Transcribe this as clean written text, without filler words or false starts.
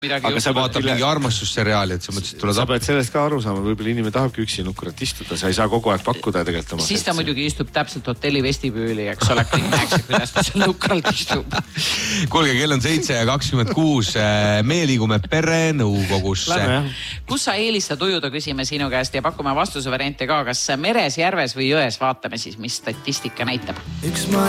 Aga sa vaatab mingi armastusseriaali, et sa mõtlesid, et sa pead sellest ka aru saama, võib-olla inimene tahabki üksi nukurat istuda, sa ei saa kogu aeg pakkuda tegelikult oma. Siis ta muidugi istub täpselt hotelli vestibüüli, eks ole, kõik näeksid, kuidas ta seal nukralt istub. Kuulge, kell on 7:26, me liigume perenõukogusse. Kus sa eelistad ujuda, küsime sinu käest ja pakume vastuse variante ka, kas meres, järves või jões, vaatame siis, mis statistika näitab.